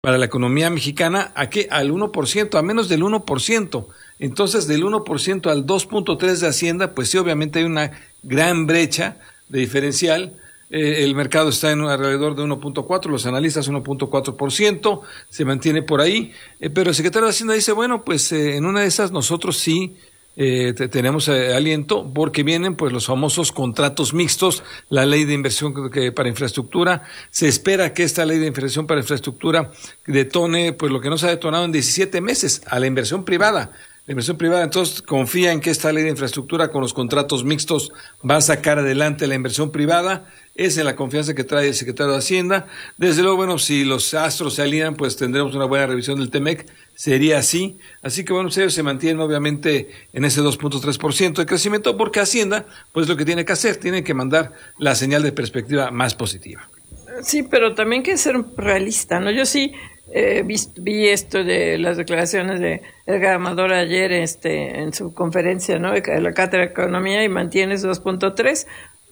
para la economía mexicana, ¿a qué? Al 1%, a menos del 1%. Entonces, del 1% al 2.3% de Hacienda, pues sí, obviamente hay una gran brecha de diferencial. El mercado está en alrededor de 1.4%, los analistas 1.4%, se mantiene por ahí, pero el secretario de Hacienda dice, bueno, pues en una de esas nosotros sí tenemos aliento, porque vienen pues los famosos contratos mixtos, la ley de inversión para infraestructura. Se espera que esta ley de inversión para infraestructura detone pues lo que no se ha detonado en 17 meses, a la inversión privada. La inversión privada entonces confía en que esta ley de infraestructura con los contratos mixtos va a sacar adelante la inversión privada. Esa es la confianza que trae el secretario de Hacienda. Desde luego, bueno, si los astros se alinean, pues tendremos una buena revisión del TEMEC. Sería así. Así que, bueno, ellos se mantienen obviamente en ese 2.3% de crecimiento, porque Hacienda, pues lo que tiene que hacer, tiene que mandar la señal de perspectiva más positiva. Sí, pero también hay que ser realista, ¿no? Yo sí vi esto de las declaraciones de Edgar Amador ayer en su conferencia, ¿no?, de la Cátedra de Economía, y mantiene ese 2.3.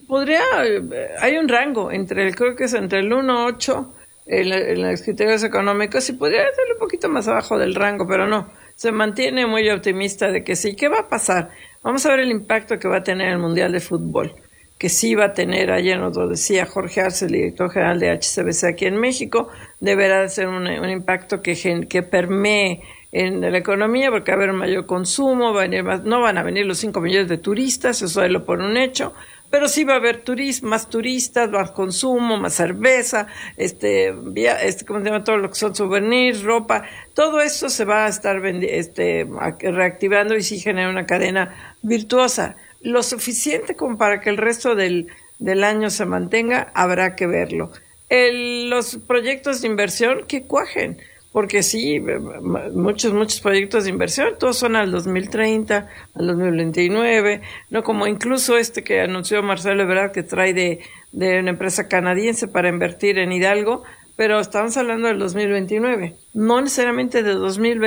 Hay un rango creo que es entre el 1.8 en los criterios económicos, y podría ser un poquito más abajo del rango, pero no, se mantiene muy optimista de que sí. ¿Qué va a pasar? Vamos a ver el impacto que va a tener el Mundial de Fútbol, que sí va a tener, ayer nos lo decía Jorge Arce, el director general de HCBC aquí en México, deberá de ser un impacto que permee en la economía, porque va a haber un mayor consumo, no van a venir los 5 millones de turistas, eso es lo por un hecho, pero sí va a haber más turistas, más consumo, más cerveza, ¿cómo se llama? Todo lo que son souvenirs, ropa, todo eso se va a estar reactivando, y sí genera una cadena virtuosa. Lo suficiente como para que el resto del año se mantenga, habrá que verlo. Los proyectos de inversión que cuajen, porque sí, muchos proyectos de inversión, todos son al 2030, al 2029, no como incluso que anunció Marcelo Ebrard, que trae de una empresa canadiense para invertir en Hidalgo, pero estamos hablando del 2029, no necesariamente de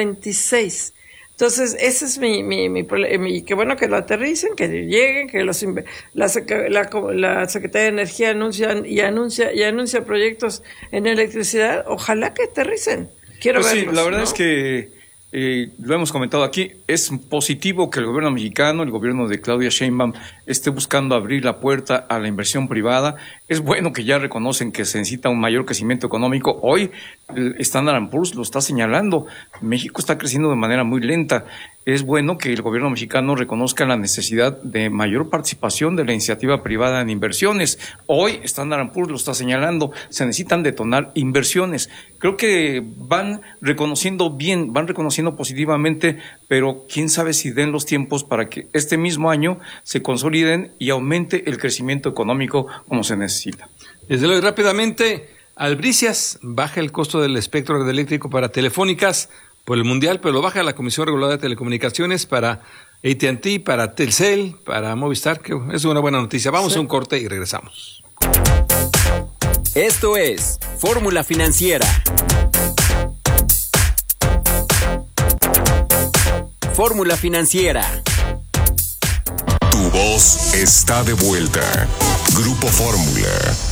2026. Entonces, ese es mi problema, y qué bueno que lo aterricen, que lleguen, que la Secretaría de Energía anuncia proyectos en electricidad. Ojalá que aterricen. Quiero verlos. Sí, la verdad, ¿no? es que lo hemos comentado aquí, es positivo que el gobierno mexicano, el gobierno de Claudia Sheinbaum, esté buscando abrir la puerta a la inversión privada. Es bueno que ya reconocen que se necesita un mayor crecimiento económico. Hoy el Standard & Poor's lo está señalando. México está creciendo de manera muy lenta. Es bueno que el gobierno mexicano reconozca la necesidad de mayor participación de la iniciativa privada en inversiones. Hoy Standard & Poor's lo está señalando. Se necesitan detonar inversiones. Creo que van reconociendo positivamente, pero quién sabe si den los tiempos para que este mismo año se consoliden y aumente el crecimiento económico como se necesita. Desde luego, rápidamente, Albricias baja el costo del espectro radioeléctrico para telefónicas por el Mundial, pero lo baja la Comisión Reguladora de Telecomunicaciones para AT&T, para Telcel, para Movistar, que es una buena noticia. Vamos a un corte y regresamos. Esto es Fórmula Financiera. Fórmula Financiera. Tu voz está de vuelta. Grupo Fórmula.